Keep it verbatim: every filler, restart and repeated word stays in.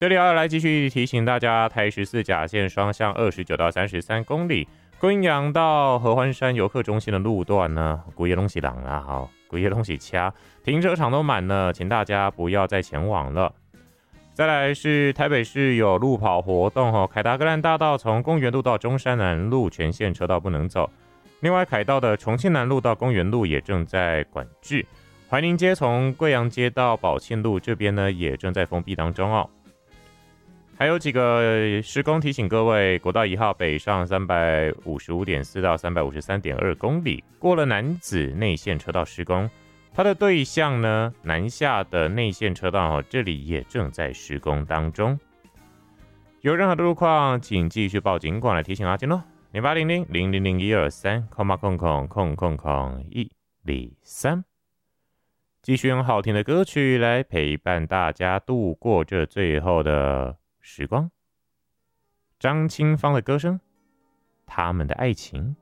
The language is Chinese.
这里要来继续提醒大家，台十四甲线双向二十九到三十三公里，昆阳到合欢山游客中心的路段呢，古夜东西朗啊，好，古夜东西掐，停车场都满了，请大家不要再前往了。再来是台北市有路跑活动哦，凯达格兰大道从公园路到中山南路全线车道不能走，另外凯道的重庆南路到公园路也正在管制，怀宁街从贵阳街到宝庆路这边呢也正在封闭当中哦。还有几个施工提醒各位，国道一号北上 三百五十五点四 到 三百五十三点二 公里，过了楠梓内线车道施工，它的对向呢南下的内线车道、哦、这里也正在施工当中。有任何的路况请继续报警管来提醒阿金咯，零八零零零零零一二三空八空空空空空一零三。继续用好听的歌曲来陪伴大家度过这最后的时光。张清芳的歌声，他们的爱情。